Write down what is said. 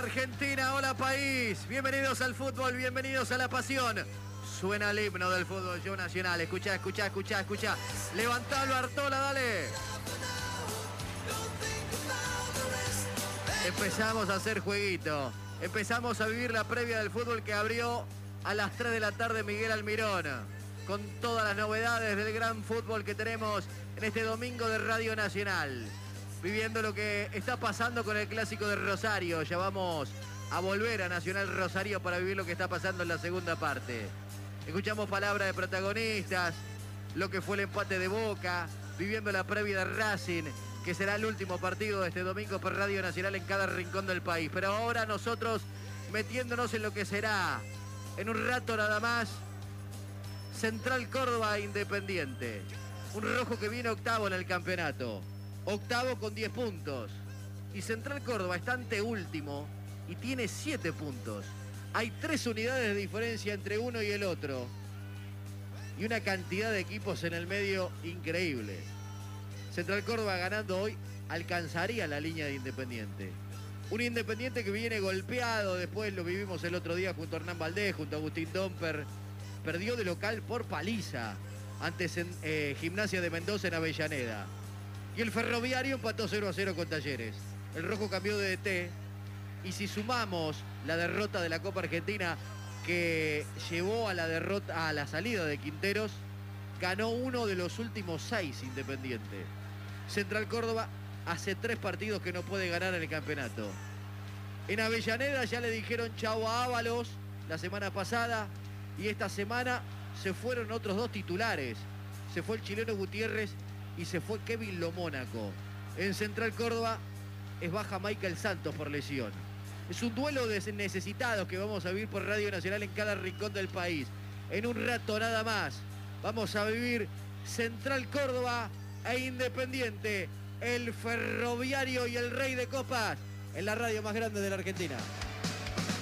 Argentina, hola país, bienvenidos al fútbol, bienvenidos a la pasión. Suena el himno del fútbol show nacional, escuchá. Levantalo, Artola, dale. Empezamos a hacer jueguito, empezamos a vivir la previa del fútbol que abrió a las 3 de la tarde Miguel Almirón, con todas las novedades del gran fútbol que tenemos en este domingo de Radio Nacional. Viviendo lo que está pasando con el Clásico de Rosario. Ya vamos a volver a Nacional Rosario para vivir lo que está pasando en la segunda parte. Escuchamos palabras de protagonistas, lo que fue el empate de Boca, viviendo la previa de Racing, que será el último partido de este domingo por Radio Nacional en cada rincón del país. Pero ahora nosotros metiéndonos en lo que será, en un rato nada más, Central Córdoba Independiente. Un rojo que viene octavo en el campeonato. Octavo con 10 puntos. Y Central Córdoba está anteúltimo y tiene 7 puntos. Hay 3 unidades de diferencia entre uno y el otro. Y una cantidad de equipos en el medio increíble. Central Córdoba ganando hoy alcanzaría la línea de Independiente. Un Independiente que viene golpeado, después lo vivimos el otro día junto a Hernán Valdés, junto a Agustín Domper. Perdió de local por paliza antes en Gimnasia de Mendoza en Avellaneda. Y el Ferroviario empató 0-0 con Talleres. El rojo cambió de DT. Y si sumamos la derrota de la Copa Argentina que llevó a la derrota, a la salida de Quinteros, ganó uno de los últimos 6 Independiente. Central Córdoba hace 3 partidos que no puede ganar en el campeonato. En Avellaneda ya le dijeron chau a Ábalos la semana pasada. Y esta semana se fueron otros 2 titulares. Se fue el chileno Gutiérrez y se fue Kevin Lomónaco. En Central Córdoba es baja Michael Santos por lesión. Es un duelo de necesitados que vamos a vivir por Radio Nacional en cada rincón del país. En un rato nada más vamos a vivir Central Córdoba e Independiente, el Ferroviario y el Rey de Copas en la radio más grande de la Argentina.